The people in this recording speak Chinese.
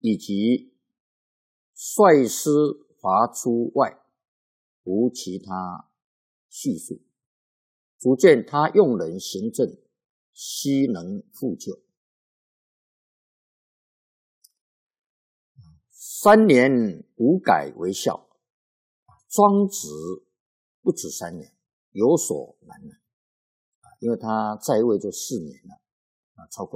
以及率师伐出外，无其他叙述，足见他用人行政，悉能复救。3年无改为孝，庄子不止3年，有所难了，因为他在位就4年了，超过